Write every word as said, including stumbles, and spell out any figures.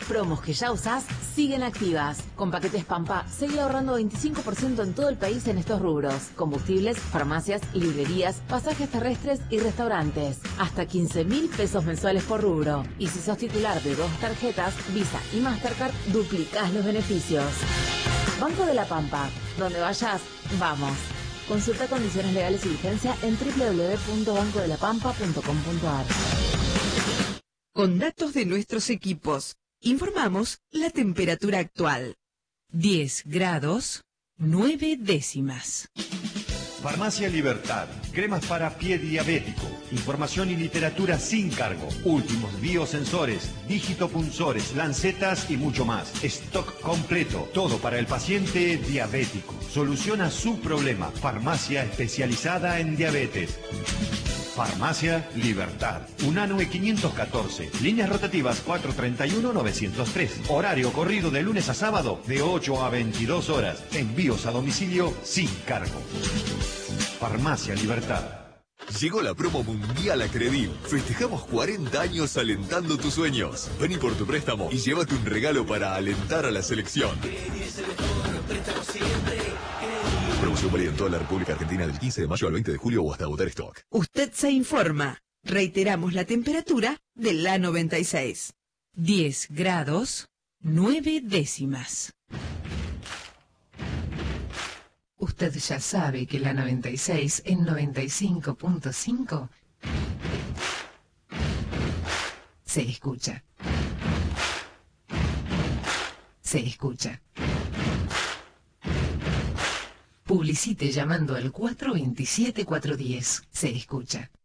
promos que ya usás siguen activas. Con paquetes Pampa, seguí ahorrando veinticinco por ciento en todo el país en estos rubros. Combustibles, farmacias, librerías, pasajes terrestres y restaurantes. Hasta quince mil pesos mensuales por rubro. Y si sos titular de dos tarjetas, Visa y Mastercard, duplicás los beneficios. Banco de la Pampa. Donde vayas, vamos. Consulta condiciones legales y vigencia en doble u doble u doble u punto banco de la pampa punto com punto a r. Con datos de nuestros equipos, informamos la temperatura actual. diez grados, nueve décimas. Farmacia Libertad. Cremas para pie diabético. Información y literatura sin cargo. Últimos biosensores, digitopunzores, lancetas y mucho más. Stock completo. Todo para el paciente diabético. Soluciona su problema. Farmacia especializada en diabetes. Farmacia Libertad. Unanue quinientos catorce. Líneas rotativas cuatrocientos treinta y uno novecientos tres. Horario corrido de lunes a sábado de ocho a veintidós horas. Envíos a domicilio sin cargo. Farmacia Libertad. Llegó la promo mundial a Credil. Festejamos cuarenta años alentando tus sueños. Vení por tu préstamo y llévate un regalo para alentar a la selección. Promoción válida en toda la República Argentina del quince de mayo al veinte de julio o hasta agotar stock. Usted se informa. Reiteramos la temperatura de la noventa y seis. diez grados, nueve décimas. Usted ya sabe que la noventa y seis en noventa y cinco punto cinco se escucha. Se escucha. Publicite llamando al cuatro dos siete, cuatro uno cero. Se escucha.